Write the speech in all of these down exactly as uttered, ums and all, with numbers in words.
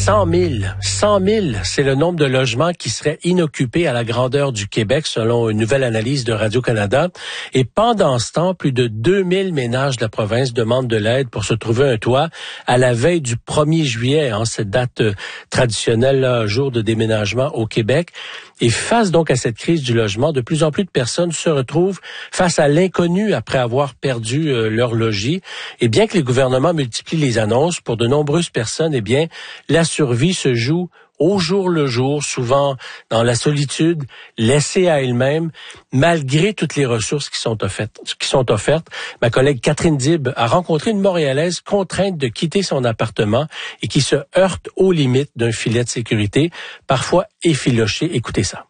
cent mille. cent mille, c'est le nombre de logements qui seraient inoccupés à la grandeur du Québec, selon une nouvelle analyse de Radio-Canada. Et pendant ce temps, plus de deux mille ménages de la province demandent de l'aide pour se trouver un toit à la veille du premier juillet, hein, cette date euh, traditionnelle, là, jour de déménagement au Québec. Et face donc à cette crise du logement, de plus en plus de personnes se retrouvent face à l'inconnu après avoir perdu euh, leur logis. Et bien que les gouvernements multiplient les annonces, pour de nombreuses personnes, eh bien, la survie se joue au jour le jour, souvent dans la solitude, laissée à elle-même, malgré toutes les ressources qui sont offertes. Qui sont offertes. Ma collègue Catherine Dib a rencontré une Montréalaise contrainte de quitter son appartement et qui se heurte aux limites d'un filet de sécurité, parfois effiloché. Écoutez ça.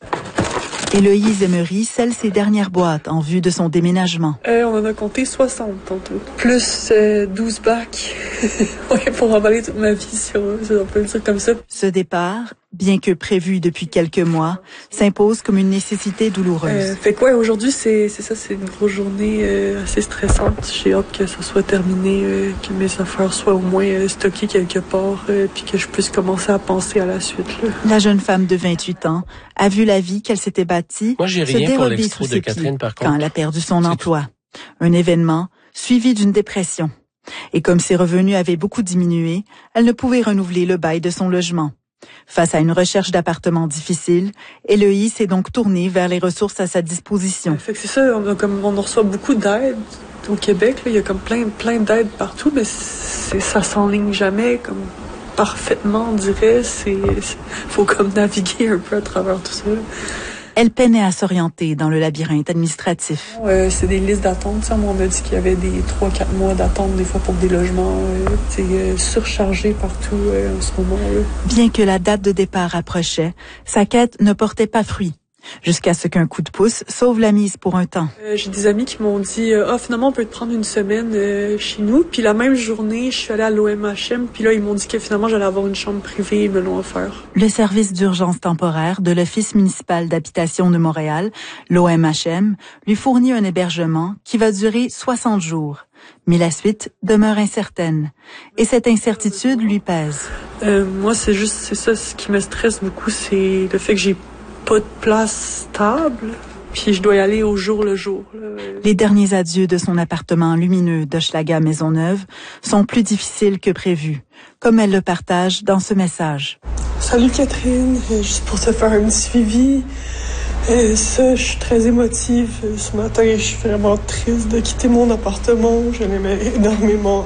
Héloïse Emery scelle ses dernières boîtes en vue de son déménagement. Euh, on en a compté soixante tantôt. Plus euh, douze bacs. Ouais, pour emballer toute ma vie, si on, si on peut le dire comme ça. Ce départ, bien que prévu depuis quelques mois, s'impose comme une nécessité douloureuse. Euh, fait quoi, ouais, aujourd'hui, c'est, c'est ça, c'est une grosse journée euh, assez stressante. J'ai hâte que ça soit terminé, euh, que mes affaires soient au moins euh, stockées quelque part, euh, puis que je puisse commencer à penser à la suite. Là. La jeune femme de vingt-huit ans a vu la vie qu'elle s'était bâtie Moi, j'ai se rien pour dérober l'extrait sous de ses Catherine, pieds par contre. quand elle a perdu son C'est emploi. Un événement suivi d'une dépression. Et comme ses revenus avaient beaucoup diminué, elle ne pouvait renouveler le bail de son logement. Face à une recherche d'appartements difficile, Héloïse s'est donc tournée vers les ressources à sa disposition. Fait que c'est ça, on, a comme, on reçoit beaucoup d'aide au Québec. Là, il y a comme plein, plein d'aides partout, mais c'est, ça s'enligne jamais comme parfaitement, on dirait. C'est, c'est, faut comme naviguer un peu à travers tout ça. Elle peinait à s'orienter dans le labyrinthe administratif. Euh, c'est des listes d'attente. On m'a dit qu'il y avait des trois quatre mois d'attente des fois pour des logements. Euh, c'est euh, surchargé partout euh, en ce moment. Là. Bien que la date de départ approchait, sa quête ne portait pas fruit. Jusqu'à ce qu'un coup de pouce sauve la mise pour un temps. Euh, j'ai des amis qui m'ont dit euh, « Ah, finalement, on peut te prendre une semaine euh, chez nous. » Puis la même journée, je suis allée à l'O M H M. Puis là, ils m'ont dit que finalement, j'allais avoir une chambre privée. Ils me l'ont offert. Le service d'urgence temporaire de l'Office municipal d'habitation de Montréal, l'O M H M, lui fournit un hébergement qui va durer soixante jours. Mais la suite demeure incertaine. Et cette incertitude lui pèse. Euh, moi, c'est juste, c'est ça, ce qui me stresse beaucoup, c'est le fait que j'ai pas de place stable, puis je dois y aller au jour le jour. Là. Les derniers adieux de son appartement lumineux d'Hochelaga Maisonneuve sont plus difficiles que prévu, comme elle le partage dans ce message. Salut Catherine, euh, juste pour te faire un petit suivi. Euh, ça, je suis très émotive. Euh, ce matin, je suis vraiment triste de quitter mon appartement. Je l'aimais énormément.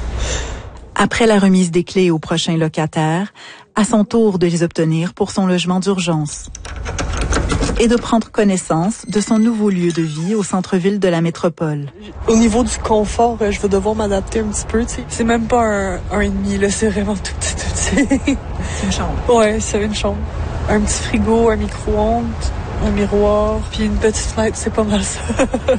Après la remise des clés au prochain locataire, à son tour de les obtenir pour son logement d'urgence. Et de prendre connaissance de son nouveau lieu de vie au centre-ville de la métropole. Au niveau du confort, je vais devoir m'adapter un petit peu. Tu sais. C'est même pas un, un et demi, là, c'est vraiment tout petit, tout petit. C'est une chambre. Ouais, c'est une chambre. Un petit frigo, un micro-ondes, un miroir, puis une petite fenêtre, c'est pas mal ça.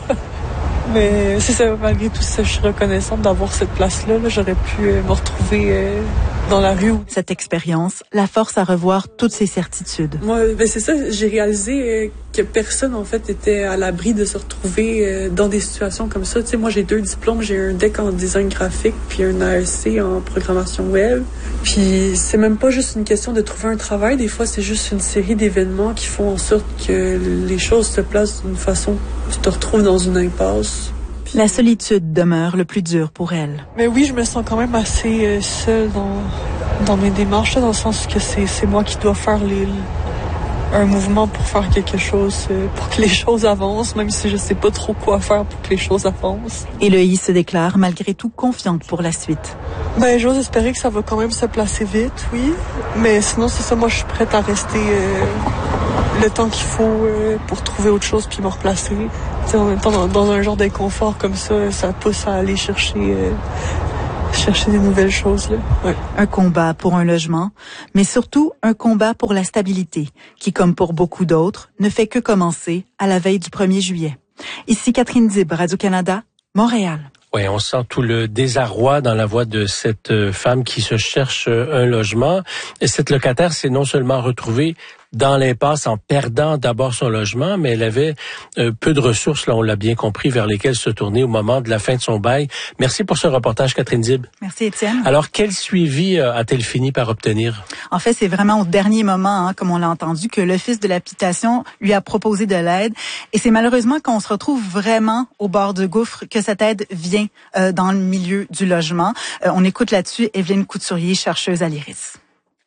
Mais c'est ça, malgré tout ça, je suis reconnaissante d'avoir cette place-là. Là. J'aurais pu euh, me retrouver euh, dans la rue. Cette expérience la force à revoir toutes ses certitudes. Moi, ben c'est ça, j'ai réalisé euh, que personne, en fait, était à l'abri de se retrouver euh, dans des situations comme ça. Tu sais, moi, j'ai deux diplômes. J'ai un D E C en design graphique, puis un A E C en programmation web. Puis c'est même pas juste une question de trouver un travail. Des fois, c'est juste une série d'événements qui font en sorte que les choses se placent d'une façon... Tu te retrouves dans une impasse. La solitude demeure le plus dur pour elle. Mais oui, je me sens quand même assez euh, seule dans, dans mes démarches, là, dans le sens que c'est, c'est moi qui dois faire les, un mouvement pour faire quelque chose, euh, pour que les choses avancent, même si je sais pas trop quoi faire pour que les choses avancent. Héloïse se déclare malgré tout confiante pour la suite. Ben, j'ose espérer que ça va quand même se placer vite, oui. Mais sinon, c'est ça, moi, je suis prête à rester... Euh, le temps qu'il faut euh, pour trouver autre chose puis me replacer. T'sais, en même temps, dans, dans un genre d'inconfort comme ça, ça pousse à aller chercher euh, chercher des nouvelles choses. Là. Ouais. Un combat pour un logement, mais surtout un combat pour la stabilité, qui, comme pour beaucoup d'autres, ne fait que commencer à la veille du premier juillet. Ici Catherine Dib, Radio-Canada, Montréal. Oui, on sent tout le désarroi dans la voix de cette femme qui se cherche un logement. Et cette locataire s'est non seulement retrouvée dans l'impasse en perdant d'abord son logement, mais elle avait euh, peu de ressources, là on l'a bien compris, vers lesquelles se tourner au moment de la fin de son bail. Merci pour ce reportage, Catherine Dib. Merci, Étienne. Alors, quel suivi euh, a-t-elle fini par obtenir? En fait, c'est vraiment au dernier moment, hein, comme on l'a entendu, que l'Office de l'habitation lui a proposé de l'aide. Et c'est malheureusement qu'on se retrouve vraiment au bord du gouffre que cette aide vient euh, dans le milieu du logement. Euh, on écoute là-dessus Evelyne Couturier, chercheuse à l'I R I S.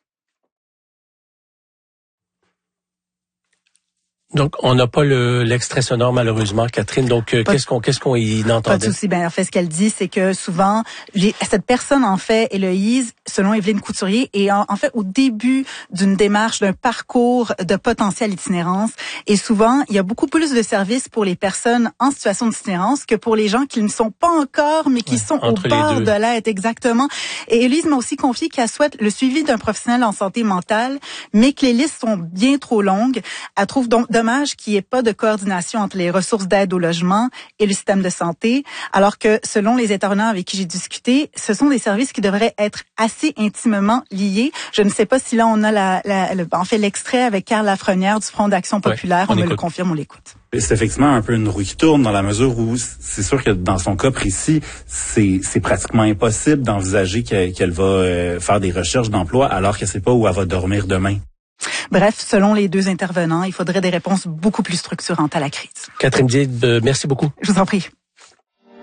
Donc, on n'a pas le, l'extrait sonore, malheureusement, Catherine. Donc, euh, qu'est-ce qu'on, qu'est-ce qu'on y entendait? Pas de souci. Ben, en fait, ce qu'elle dit, c'est que souvent, les, cette personne, en fait, Héloïse, selon Evelyne Couturier, est en, en fait au début d'une démarche, d'un parcours de potentielle itinérance. Et souvent, il y a beaucoup plus de services pour les personnes en situation d'itinérance que pour les gens qui ne sont pas encore, mais qui ouais, sont au bord de l'aide, exactement. Et Héloïse m'a aussi confié qu'elle souhaite le suivi d'un professionnel en santé mentale, mais que les listes sont bien trop longues. Elle trouve donc dommage qu'il n'y ait pas de coordination entre les ressources d'aide au logement et le système de santé, alors que, selon les intervenants avec qui j'ai discuté, ce sont des services qui devraient être assez intimement liés. Je ne sais pas si là, on a la, la, le, en fait l'extrait avec Carl Lafrenière du Front d'Action populaire. Ouais, on on me le confirme, on l'écoute. C'est effectivement un peu une roue qui tourne dans la mesure où c'est sûr que dans son cas précis, c'est, c'est pratiquement impossible d'envisager qu'elle, qu'elle va euh, faire des recherches d'emploi alors qu'elle ne sait pas où elle va dormir demain. Bref, selon les deux intervenants, il faudrait des réponses beaucoup plus structurantes à la crise. Catherine Dib, euh, merci beaucoup. Je vous en prie.